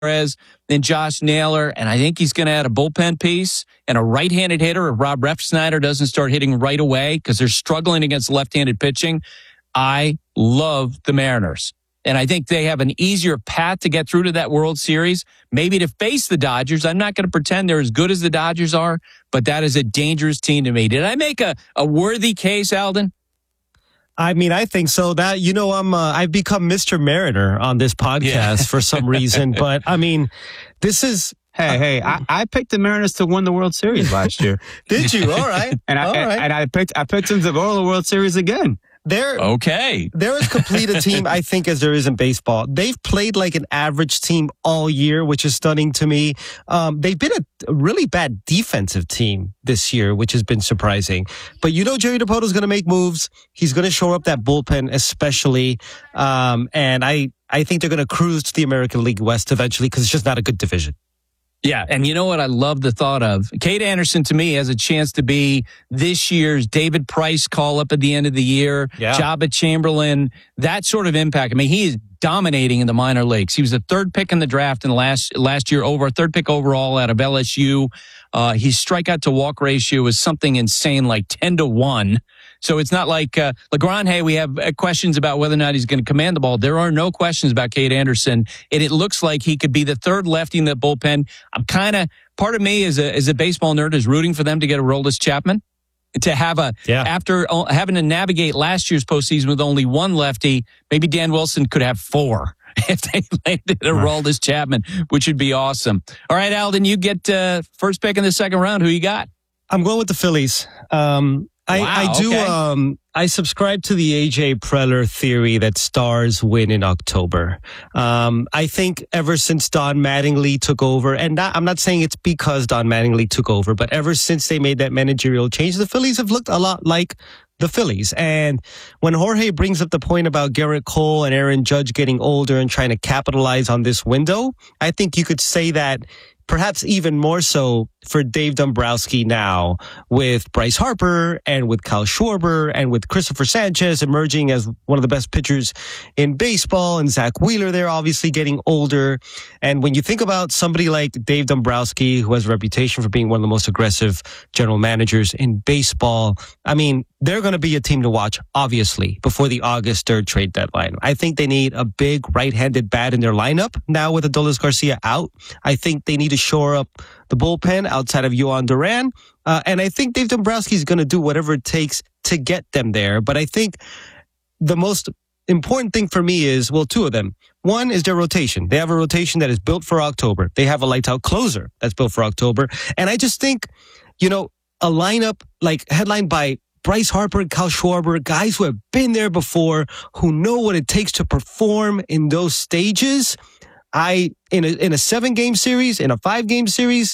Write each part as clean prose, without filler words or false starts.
Perez and Josh Naylor, and I think he's going to add a bullpen piece and a right-handed hitter if Rob Refsnyder doesn't start hitting right away because they're struggling against left-handed pitching. I love the Mariners. And I think they have an easier path to get through to that World Series, maybe to face the Dodgers. I'm not going to pretend they're as good as the Dodgers are, but that is a dangerous team to me. Did I make a worthy case, Alden? I mean, I think so. That, I've become Mr. Mariner on this podcast for some reason. But I mean, this is. Hey! I picked the Mariners to win the World Series last year. Did you? All right. I picked them to go to the World Series again. They're as complete a team, I think, as there is in baseball. They've played like an average team all year, which is stunning to me. They've been a really bad defensive team this year, which has been surprising. But Jerry Dipoto is going to make moves. He's going to shore up that bullpen, especially. And I think they're going to cruise to the American League West eventually because it's just not a good division. Yeah, and you know what I love the thought of? Cade Anderson, to me, has a chance to be this year's David Price call-up at the end of the year, Jabba Chamberlain, that sort of impact. I mean, he is dominating in the minor leagues. He was the third pick in the draft in the last year, third pick overall out of LSU. His strikeout to walk ratio is something insane, like 10-1. So it's not like LeGrand, hey, we have questions about whether or not he's going to command the ball. There are no questions about Cade Anderson. And it looks like he could be the third lefty in the bullpen. I'm part of me as a baseball nerd is rooting for them to get a Aroldis Chapman. To have after having to navigate last yeir's postseason with only one lefty, maybe Dan Wilson could have four if they landed a Aroldis Chapman, which would be awesome. All right, Alden, you get first pick in the second round. Who you got? I'm going with the Phillies. I subscribe to the AJ Preller theory that stars win in October. I think ever since Don Mattingly took over, and I'm not saying it's because Don Mattingly took over, but ever since they made that managerial change, the Phillies have looked a lot like the Phillies. And when Jorge brings up the point about Garrett Cole and Aaron Judge getting older and trying to capitalize on this window, I think you could say that perhaps even more so for Dave Dombrowski now with Bryce Harper and with Kyle Schwarber and with Christopher Sanchez emerging as one of the best pitchers in baseball and Zach Wheeler there obviously getting older. And when you think about somebody like Dave Dombrowski, who has a reputation for being one of the most aggressive general managers in baseball, I mean, they're going to be a team to watch, obviously, before the August 3rd trade deadline. I think they need a big right-handed bat in their lineup now with Adolis Garcia out. I think they need to shore up the bullpen outside of Yohan Duran. And I think Dave Dombrowski is going to do whatever it takes to get them there. But I think the most important thing for me is, well, two of them. One is their rotation. They have a rotation that is built for October. They have a lights-out closer that's built for October. And I just think, a lineup like headlined by Bryce Harper and Kyle Schwarber, guys who have been there before, who know what it takes to perform in those stages. In a 7-game series, in a 5-game series,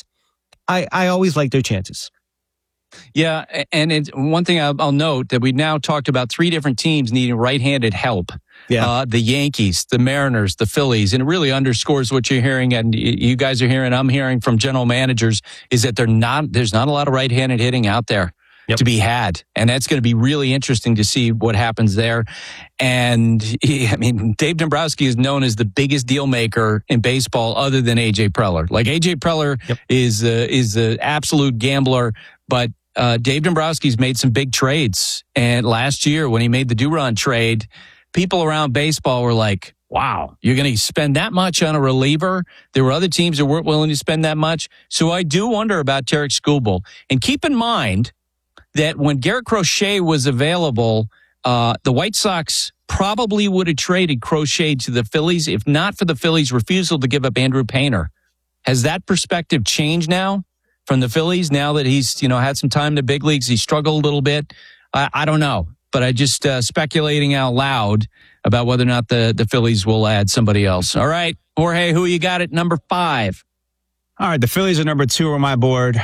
I always like their chances. Yeah, and it's one thing I'll note that we now talked about 3 different teams needing right-handed help. Yeah. The Yankees, the Mariners, the Phillies, and it really underscores what you're hearing, and you guys are hearing, I'm hearing from general managers, is that there's not a lot of right-handed hitting out there. Yep. To be had. And that's going to be really interesting to see what happens there. And Dave Dombrowski is known as the biggest deal maker in baseball other than AJ Preller. Like AJ Preller is the absolute gambler, but Dave Dombrowski's made some big trades. And last year when he made the Duran trade, people around baseball were like, wow, you're going to spend that much on a reliever? There were other teams that weren't willing to spend that much. So I do wonder about Tarek Skubal. And keep in mind that when Garrett Crochet was available, the White Sox probably would have traded Crochet to the Phillies, if not for the Phillies' refusal to give up Andrew Painter. Has that perspective changed now from the Phillies, now that he's had some time in the big leagues? He struggled a little bit. I don't know, but I just speculating out loud about whether or not the Phillies will add somebody else. All right, Jorge, who you got at number 5? All right, the Phillies are number 2 on my board.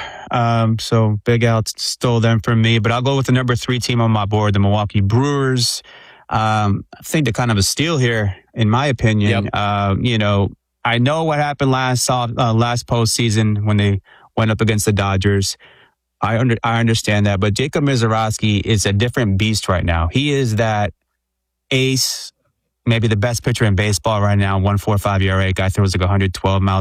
So Big Al stole them from me, but I'll go with the number 3 team on my board, the Milwaukee Brewers. I think they're kind of a steal here, in my opinion. Yep. I know what happened last postseason when they went up against the Dodgers. I understand that, but Jacob Misiorowski is a different beast right now. He is that ace, maybe the best pitcher in baseball right now, 1.45 ERA. Guy throws like 112 miles